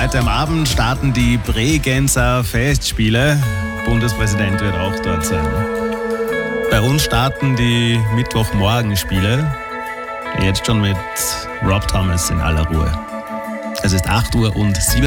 Heute am Abend starten die Bregenzer Festspiele. Bundespräsident wird auch dort sein. Bei uns starten die Mittwochmorgenspiele. Jetzt schon mit Rob Thomas in aller Ruhe. Es ist 8:07 Uhr.